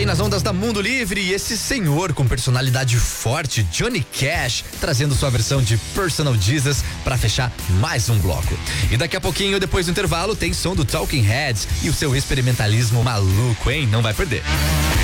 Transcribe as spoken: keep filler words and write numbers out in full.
nas ondas da Mundo Livre, e esse senhor com personalidade forte, Johnny Cash, trazendo sua versão de Personal Jesus pra fechar mais um bloco. E daqui a pouquinho, depois do intervalo, tem som do Talking Heads e o seu experimentalismo maluco, hein? Não vai perder.